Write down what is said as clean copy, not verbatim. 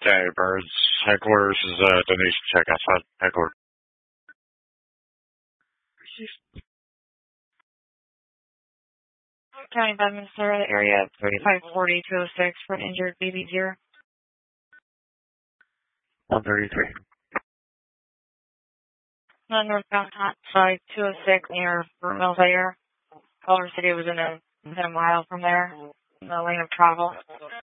Okay, Birds. Headquarters is donation check outside headquarters. County Bedminster, area 3540-206 for an injured baby deer. 133. On northbound side 206 near Mills Air. Culver City was within a mile from there in the lane of travel.